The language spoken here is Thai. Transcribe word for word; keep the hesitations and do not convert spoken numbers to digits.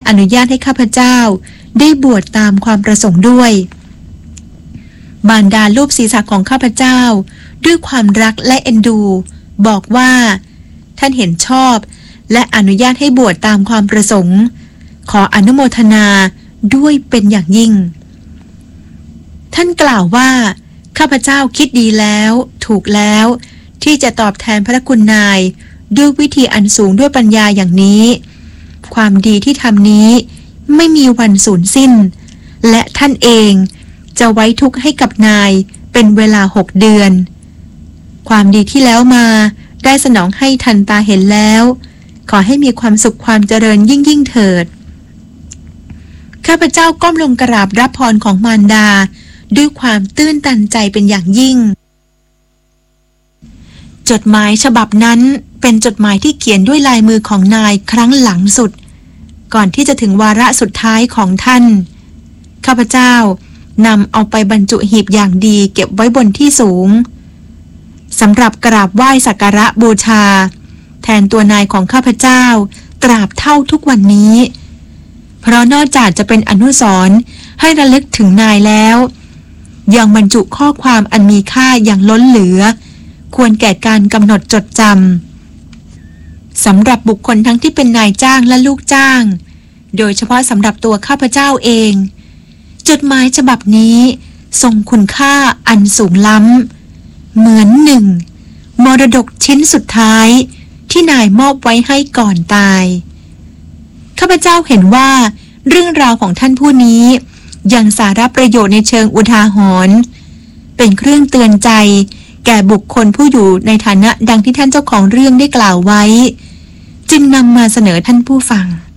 อนุญาตให้ข้าพเจ้าได้บวชตามความประสงค์ด้วยมารดาลูบศีรษะของข้าพเจ้าด้วยความรักและเอ็นดูบอกว่าท่านเห็นชอบและอนุญาตให้บวชตามความประสงค์ขออนุโมทนาด้วยเป็นอย่างยิ่งท่านกล่าวว่าข้าพเจ้าคิดดีแล้วถูกแล้วที่จะตอบแทนพระคุณนายด้วยวิธีอันสูงด้วยปัญญาอย่างนี้ความดีที่ทำนี้ไม่มีวันสูญสิ้นและท่านเองจะไว้ทุกข์ให้กับนายเป็นเวลาหกเดือนความดีที่แล้วมาได้สนองให้ทันตาเห็นแล้วขอให้มีความสุขความเจริญยิ่งยิ่งเถิดข้าพเจ้าก้มลงกราบรับพรของมารดาด้วยความตื้นตันใจเป็นอย่างยิ่งจดหมายฉบับนั้นเป็นจดหมายที่เขียนด้วยลายมือของนายครั้งหลังสุดก่อนที่จะถึงวาระสุดท้ายของท่านข้าพเจ้านำเอาไปบรรจุหีบอย่างดีเก็บไว้บนที่สูงสำหรับกราบไหว้สักการะบูชาแทนตัวนายของข้าพเจ้าตราบเท่าทุกวันนี้เพราะนอกจากจะเป็นอนุสรณ์ให้ระลึกถึงนายแล้วยังบรรจุข้อความอันมีค่าอย่างล้นเหลือควรแก่การกำหนดจดจำสำหรับบุคคลทั้งที่เป็นนายจ้างและลูกจ้างโดยเฉพาะสำหรับตัวข้าพเจ้าเองจดหมายฉบับนี้ทรงคุณค่าอันสูงล้ำเหมือนหนึ่งมรดกชิ้นสุดท้ายที่นายมอบไว้ให้ก่อนตายข้าพเจ้าเห็นว่าเรื่องราวของท่านผู้นี้ยังสาระประโยชน์ในเชิงอุทาหรณ์เป็นเครื่องเตือนใจแก่บุคคลผู้อยู่ในฐานะดังที่ท่านเจ้าของเรื่องได้กล่าวไว้จึงนำมาเสนอท่านผู้ฟัง